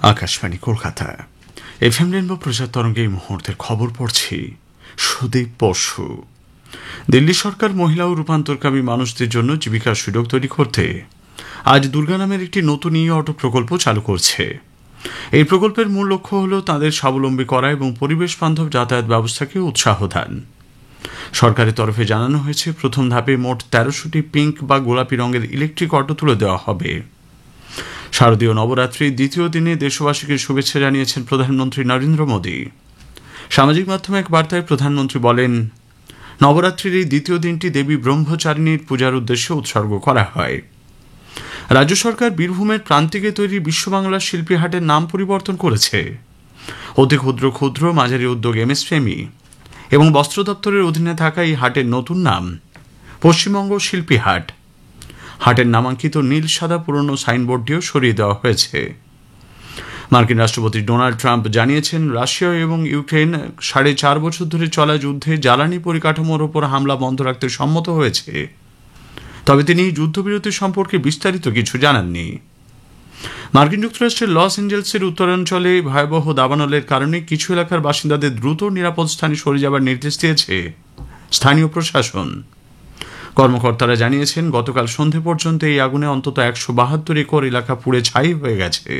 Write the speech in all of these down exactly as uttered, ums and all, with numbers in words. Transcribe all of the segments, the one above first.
Akashvani Kolkata FM rainbow প্রচার তরঙ্গে এই মুহূর্তের খবর পড়ছি সুদীপ বসু। দিল্লি সরকার মহিলা ও রূপান্তরকামী মানুষদের জন্য জীবিকার সুযোগ তৈরি করতে আজ দুর্গা নামের একটি নতুন ই অটো প্রকল্প চালু করছে। এই প্রকল্পের মূল লক্ষ্য হল তাদের স্বাবলম্বী করা এবং পরিবেশ বান্ধব যাতায়াত ব্যবস্থাকে উৎসাহ দান। সরকারের তরফে জানানো হয়েছে, প্রথম ধাপে মোট তেরোশোটি পিঙ্ক বা গোলাপি রঙের ইলেকট্রিক অটো তুলে দেওয়া হবে। শারদীয় নবরাত্রির দ্বিতীয় দিনে দেশবাসীকে শুভেচ্ছা জানিয়েছেন প্রধানমন্ত্রী নরেন্দ্র মোদী। সামাজিক মাধ্যমে এক বার্তায় প্রধানমন্ত্রী বলেন, নবরাত্রির এই দ্বিতীয় দিনটি দেবী ব্রহ্মচারিণীর পূজার উদ্দেশ্যে উৎসর্গ করা হয়। রাজ্য সরকার বীরভূমের প্রান্তিকে তৈরি বিশ্ব বাংলা শিল্পী হাটের নাম পরিবর্তন করেছে। অতি ক্ষুদ্র ক্ষুদ্র মাঝারি উদ্যোগ এমএসএমই এবং বস্ত্র দপ্তরের অধীনে থাকা এই হাটের নতুন নাম পশ্চিমবঙ্গ শিল্পী হাট। হাটের নামাঙ্কিত নীল সাদা পুরনো সাইনবোর্ডটিও সরিয়ে দেওয়া হয়েছে। মার্কিন রাষ্ট্রপতি ডোনাল্ড ট্রাম্প জানিয়েছেন, রাশিয়া এবং ইউক্রেন সাড়ে চার বছর ধরে চলা যুদ্ধে জ্বালানি পরিকাঠামোর ওপর হামলা বন্ধ রাখতে সম্মত হয়েছে। তবে তিনি যুদ্ধবিরতি সম্পর্কে বিস্তারিত কিছু জানাননি। মার্কিন যুক্তরাষ্ট্রের লস এঞ্জেলসের উত্তরাঞ্চলে ভয়াবহ দাবানলের কারণে কিছু এলাকার বাসিন্দাদের দ্রুত নিরাপদ স্থানে সরে যাবার নির্দেশ দিয়েছে স্থানীয় প্রশাসন। কর্মকর্তারা জানিয়েছেন, গতকাল সন্ধে পর্যন্ত এই আগুনে অন্তত একশো বাহাত্তর একর এলাকা পুড়ে ছাই হয়ে গেছে।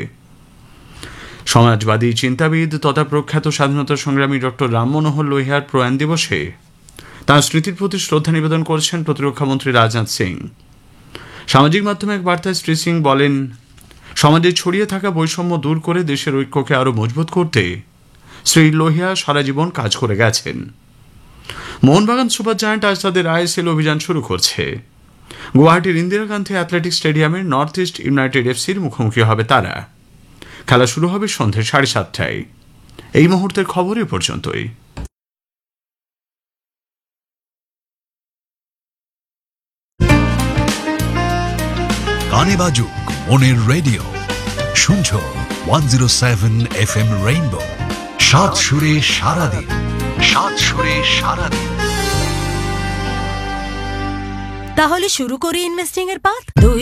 সমাজবাদী চিন্তাবিদ তথা প্রখ্যাত স্বাধীনতা সংগ্রামী ডক্টর রাম মনোহর লোহিয়ার প্রয়াণ দিবসে তাঁর স্মৃতির প্রতি শ্রদ্ধা নিবেদন করেছেন প্রতিরক্ষামন্ত্রী রাজনাথ সিং। সামাজিক মাধ্যমে এক বার্তায় শ্রী সিং বলেন, সমাজে ছড়িয়ে থাকা বৈষম্য দূর করে দেশের ঐক্যকে আরও মজবুত করতে শ্রী লোহিয়া সারা জীবন কাজ করে গেছেন। মোহনবাগান সুপার জায়ান্ট আজ তাদের আইএসএল অভিযান শুরু করছে। গুয়াহাটির ইন্দিরা গান্ধী অ্যাথলেটিক স্টেডিয়ামে নর্থ ইস্ট ইউনাইটেড এফসির মুখোমুখি হবে তারা। খেলা শুরু হবে সন্ধ্যে সাড়ে সাতটায়। এই মুহূর্তের খবর এ পর্যন্তই। গানে বাজুক মনের রেডিও, শুনছো one zero seven F M rainbow. সাত সুরে সারাদিন, সাত সুরে সারাদিন। তাহলে শুরু করি ইনভেস্টিং এর পাঠ।